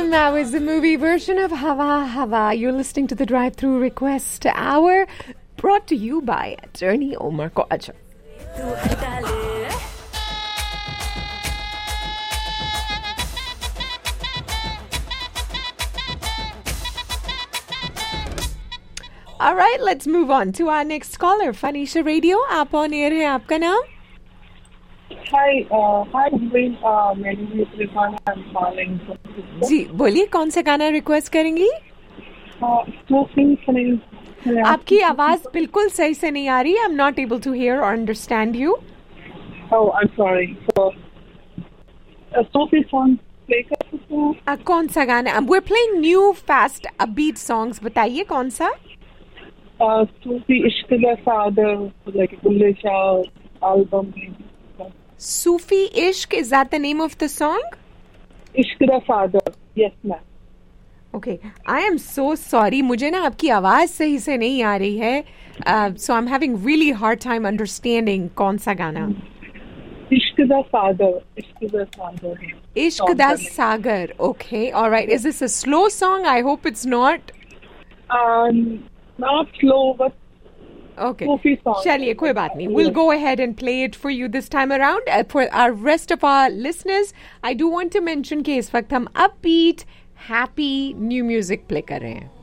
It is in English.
That was the movie version of Hawa Hawa. You're listening to the Drive-Thru Request Hour, brought to you by Attorney Omar Khawaja. All right, let's move on to our next caller. Fanisha Radio, आप on air है, आपका नाम? Hi, मेरी रिक्वाना I'm calling. जी, बोलिए कौन सा गाना request करेंगी? आपकी आवाज बिल्कुल सही से नहीं आ रही. I'm not able to hear or understand you. Oh, I'm sorry. So, Sophie song play कर सकते हैं? कौन सा गाना? We're playing new fast upbeat songs. बताइए कौन सा? Sophie इश्क दा सादर, like Bulleh Shah album. Sufi Ishq, is that the name of the song? Ishq da Father, yes ma'am. Okay, I am so sorry. मुझे ना आपकी आवाज सही से नहीं आ रही है. So I'm having really hard time understanding कौन सा गाना. Ishq da Father, Ishq da Sagar. Ishq da Sagar. Okay, all right. Is this a slow song? I hope it's not. Not slow, but okay. चलिए कोई बात नहीं. We'll go ahead and play it for you this time around. For our rest of our listeners, I do want to mention कि इस वक्त हम upbeat, happy new music play कर रहे हैं.